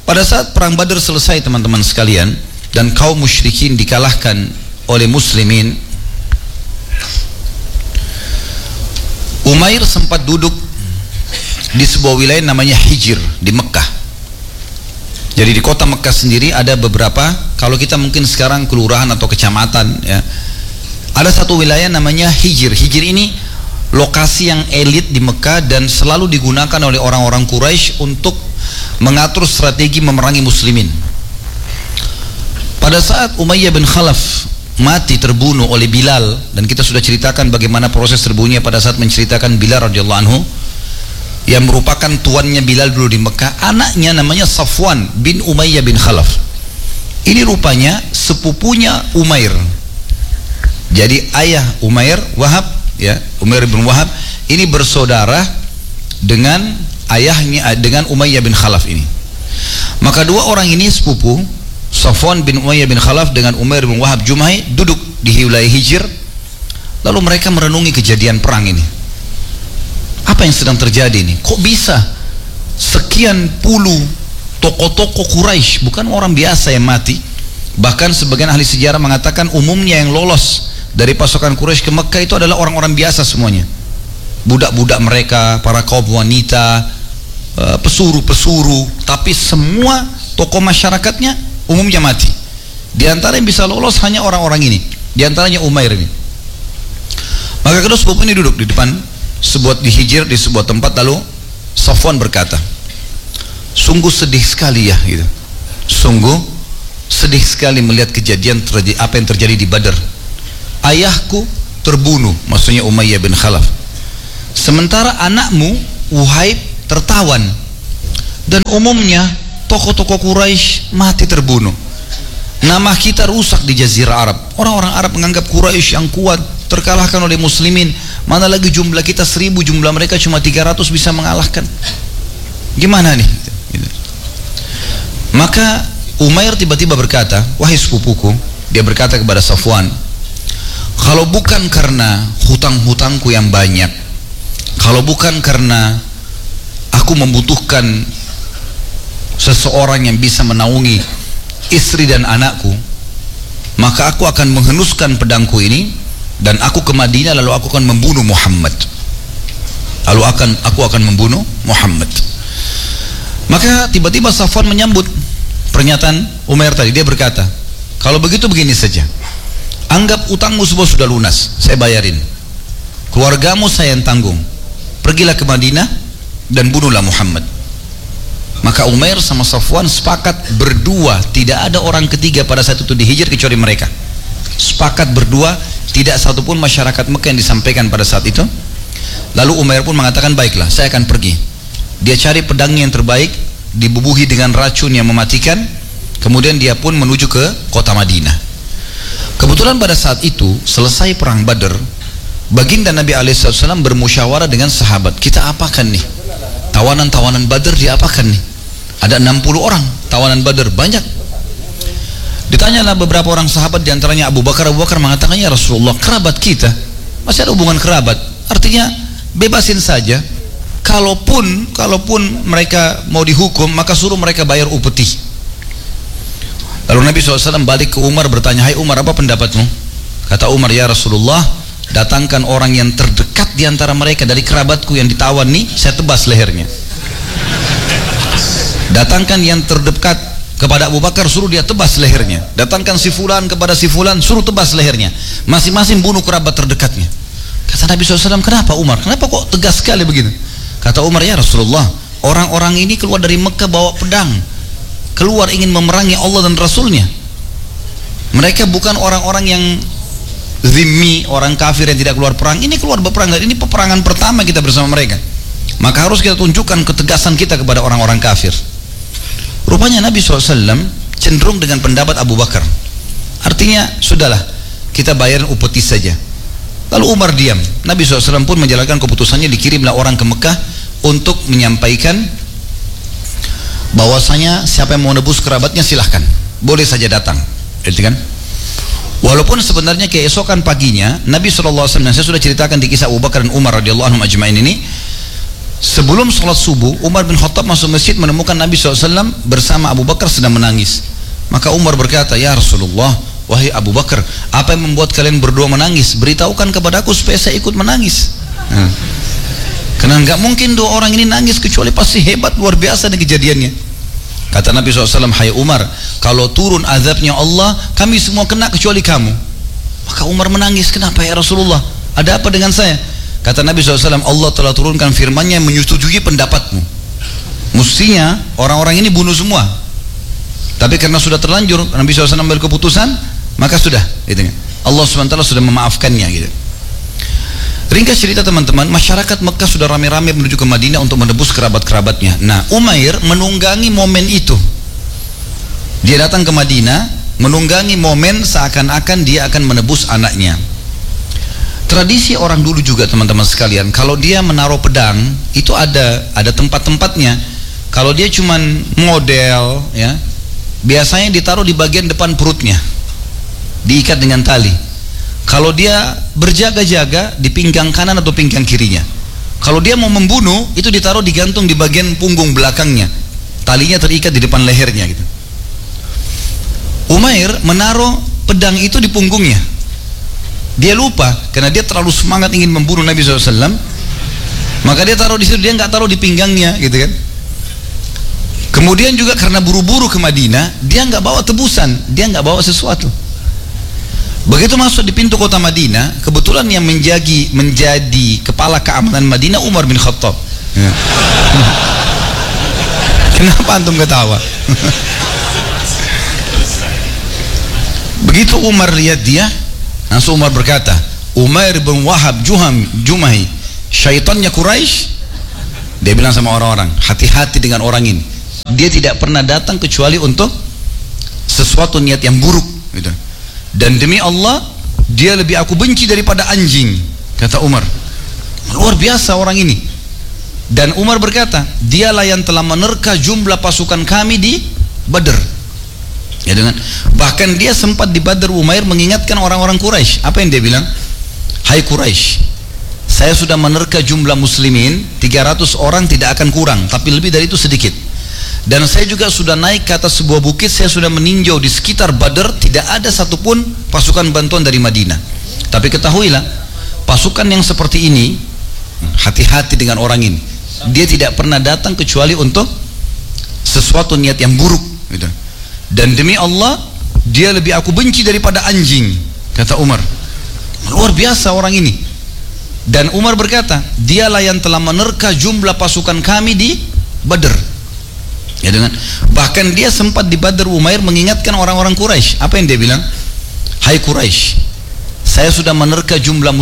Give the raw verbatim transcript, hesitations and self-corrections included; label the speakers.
Speaker 1: Pada saat perang Badar selesai teman-teman sekalian, dan kaum musyrikin dikalahkan oleh muslimin, Umair sempat duduk di sebuah wilayah namanya Hijr di Mekah. Jadi di kota Mekah sendiri ada beberapa, kalau kita mungkin sekarang kelurahan atau kecamatan ya, ada satu wilayah namanya Hijr. Hijr ini lokasi yang elit di Mekah dan selalu digunakan oleh orang-orang Quraisy untuk mengatur strategi memerangi muslimin. Pada saat Umayyah bin Khalaf mati terbunuh oleh Bilal, dan kita sudah ceritakan bagaimana proses terbunuhnya pada saat menceritakan Bilal radhiyallahu anhu yang merupakan tuannya Bilal dulu di Mekah. Anaknya namanya Safwan bin Umayyah bin Khalaf. Ini rupanya sepupunya Umair. Jadi ayah Umair, Wahab ya, Umair bin Wahab ini bersaudara dengan ayahnya, dengan Umayyah bin Khalaf ini. Maka dua orang ini sepupu, Safwan bin Umayyah bin Khalaf dengan Umair bin Wahab Jumai, duduk di wilayah Hijr. Lalu mereka merenungi kejadian perang ini. Apa yang sedang terjadi ini? Kok bisa sekian puluh tokoh-tokoh Quraisy, bukan orang biasa yang mati. Bahkan sebagian ahli sejarah mengatakan umumnya yang lolos dari pasukan Quraisy ke Mekah itu adalah orang-orang biasa semuanya. Budak-budak mereka, para kaum wanita, pesuruh-pesuruh, tapi semua tokoh masyarakatnya umumnya mati. Di antara yang bisa lolos hanya orang-orang ini, di antaranya Umair ini. Maka kedua sepupu ini duduk di depan sebuah di Hijr, di sebuah tempat. Lalu Safwan berkata, sungguh sedih sekali ya gitu. Sungguh sedih sekali melihat kejadian terjadi, apa yang terjadi di Badar. Ayahku terbunuh, maksudnya Umayyah bin Khalaf, sementara anakmu Uhaib tertawan, dan umumnya tokoh-tokoh Quraisy mati terbunuh. Nama kita rusak di Jazirah Arab. Orang-orang Arab menganggap Quraisy yang kuat, terkalahkan oleh muslimin. Mana lagi jumlah kita seribu, jumlah mereka cuma tiga ratus, bisa mengalahkan. Gimana nih? Maka Umair tiba-tiba berkata, wahai sepupuku, dia berkata kepada Safwan, kalau bukan karena hutang-hutangku yang banyak, kalau bukan karena aku membutuhkan seseorang yang bisa menaungi istri dan anakku, maka aku akan menghenuskan pedangku ini dan aku ke Madinah, lalu aku akan membunuh Muhammad. Lalu akan aku akan membunuh Muhammad. Maka tiba-tiba Safwan menyambut pernyataan Umair tadi. Dia berkata, kalau begitu begini saja, anggap utangmu semua sudah lunas, saya bayarin. Keluargamu saya yang tanggung. Pergilah ke Madinah dan bunuhlah Muhammad. Maka Umair sama Safwan sepakat berdua, tidak ada orang ketiga pada saat itu di Hijr kecuali mereka. Sepakat berdua, tidak satupun masyarakat Mekah yang disampaikan pada saat itu. Lalu Umair pun mengatakan, baiklah, saya akan pergi. Dia cari pedangnya yang terbaik, dibubuhi dengan racun yang mematikan, kemudian dia pun menuju ke kota Madinah. Kebetulan pada saat itu selesai perang Badar, baginda Nabi alaihi wasallam bermusyawarah dengan sahabat, kita apakan nih? Tawanan-tawanan Badar diapakan nih? Ada enam puluh orang tawanan Badar, banyak. Ditanyalah beberapa orang sahabat, diantaranya Abu Bakar. Abu Bakar mengatakan, ya Rasulullah, kerabat kita, masih ada hubungan kerabat, artinya bebasin saja. Kalaupun kalaupun mereka mau dihukum, maka suruh mereka bayar upeti. Lalu Nabi shallallahu alaihi wasallam balik ke Umar bertanya, hai Umar, apa pendapatmu? Kata Umar, ya Rasulullah, datangkan orang yang terdekat di antara mereka dari kerabatku yang ditawan nih, saya tebas lehernya. Datangkan yang terdekat kepada Abu Bakar, suruh dia tebas lehernya. Datangkan si fulan kepada si fulan, suruh tebas lehernya. Masing-masing bunuh kerabat terdekatnya. Kata Nabi shallallahu alaihi wasallam, kenapa Umar? Kenapa kok tegas sekali begitu? Kata Umar, ya Rasulullah, orang-orang ini keluar dari Mekah bawa pedang, keluar ingin memerangi Allah dan Rasulnya. Mereka bukan orang-orang yang zimmi, orang kafir yang tidak keluar perang. Ini keluar berperang, ini peperangan pertama kita bersama mereka. Maka harus kita tunjukkan ketegasan kita kepada orang-orang kafir. Rupanya Nabi shallallahu alaihi wasallam cenderung dengan pendapat Abu Bakar. Artinya, sudahlah, kita bayarin upeti saja. Lalu Umar diam. Nabi shallallahu alaihi wasallam pun menjalankan keputusannya, dikirimlah orang ke Mekah untuk menyampaikan bahwasanya siapa yang mau nebus kerabatnya silahkan, boleh saja datang. Gitu kan? Walaupun sebenarnya keesokan paginya Nabi shallallahu alaihi wasallam, saya sudah ceritakan di kisah Abu Bakar dan Umar radhiyallahu anhum ajma'in ini, Sebelum sholat subuh, Umar bin Khattab masuk masjid menemukan Nabi shallallahu alaihi wasallam bersama Abu Bakar sedang menangis. Maka Umar berkata, ya Rasulullah, wahai Abu Bakar, apa yang membuat kalian berdua menangis? Beritahukan kepadaku supaya saya ikut menangis. Nah, karena nggak mungkin dua orang ini nangis kecuali pasti hebat, luar biasa nih kejadiannya. Kata Nabi shallallahu alaihi wasallam, hai Umar, kalau turun azabnya Allah, kami semua kena kecuali kamu. Maka Umar menangis, kenapa ya Rasulullah? Ada apa dengan saya? Kata Nabi shallallahu alaihi wasallam, Allah telah turunkan firman-Nya menyetujui pendapatmu. Mestinya orang-orang ini bunuh semua, tapi karena sudah terlanjur Nabi shallallahu alaihi wasallam ambil keputusan, maka sudah gitu. Allah subhanahu wa taala sudah memaafkannya gitu. Ringkas cerita teman-teman, masyarakat Mekah sudah rame-rame menuju ke Madinah untuk menebus kerabat-kerabatnya. Nah, Umair menunggangi momen itu. Dia datang ke Madinah menunggangi momen seakan-akan dia akan menebus anaknya. Tradisi orang dulu juga teman-teman sekalian, kalau dia menaruh pedang itu ada ada tempat-tempatnya. Kalau dia cuman model ya, biasanya ditaruh di bagian depan perutnya, diikat dengan tali. Kalau dia berjaga-jaga di pinggang kanan atau pinggang kirinya. Kalau dia mau membunuh, itu ditaruh digantung di bagian punggung belakangnya, talinya terikat di depan lehernya gitu. Umair menaruh pedang itu di punggungnya. Dia lupa karena dia terlalu semangat ingin membunuh Nabi shallallahu alaihi wasallam, maka dia taruh di situ, dia nggak taruh di pinggangnya gitu kan. Kemudian juga karena buru-buru ke Madinah, dia nggak bawa tebusan, dia nggak bawa sesuatu. Begitu masuk di pintu kota Madinah, kebetulan yang menjadi menjadi kepala keamanan Madinah Umar bin Khattab. Ya. Kenapa antum ketawa? Begitu Umar lihat dia, langsung Umar berkata, Umair bin Wahab Juham Jumahi, syaitannya Quraisy. Dia bilang sama orang-orang, hati-hati dengan orang ini. Dia tidak pernah datang kecuali untuk sesuatu niat yang buruk gitu. Dan demi Allah, dia lebih aku benci daripada anjing, kata Umar. Luar biasa orang ini. Dan Umar berkata, dialah yang telah menerka jumlah pasukan kami di Badr. Ya, dengan bahkan dia sempat di Badr, Umair mengingatkan orang-orang Quraisy. Apa yang dia bilang? Hai Quraisy, saya sudah menerka jumlah muslimin tiga ratus orang, tidak akan kurang, tapi lebih dari itu sedikit. Dan saya juga sudah naik ke atas sebuah bukit, saya sudah meninjau di sekitar Badr, tidak ada satupun pasukan bantuan dari Madinah. Tapi ketahuilah, pasukan yang seperti ini, hati-hati dengan orang ini. Dia tidak pernah datang kecuali untuk sesuatu niat yang buruk gitu. Dan demi Allah, dia lebih aku benci daripada anjing, kata Umar. Luar biasa orang ini. Dan Umar berkata, dialah yang telah menerka jumlah pasukan kami di Badr. Ya, dengan bahkan dia sempat di Badr, Umair mengingatkan orang-orang Quraisy. Apa yang dia bilang? Hai Quraisy, saya sudah menerka jumlah